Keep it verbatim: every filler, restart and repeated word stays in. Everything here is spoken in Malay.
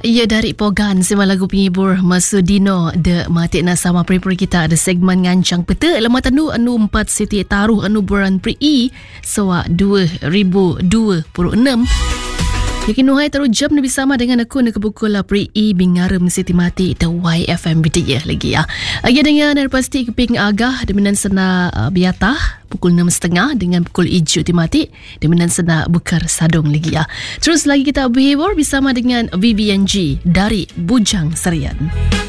Ia dari Pogan sema lagu penghibur Masudino de matik na sama peripur kita ada segmen ngancang peta lemah tandu anu empat siti taruh anu buran pri i sewa dua ribu dua puluh enam. Yakin nuhai taruh jam ni bersama dengan aku nak kebukul pri i bingaram siti mati the Y F M video lagi ya. Lagi dengan dan pasti keping agah deminan sena uh, biatah pukul enam tiga puluh dengan pukul ijo timati deminan sena bukar sadong lagi ya. Terus lagi kita berhibur bersama dengan V V N G dari Bujang Serian.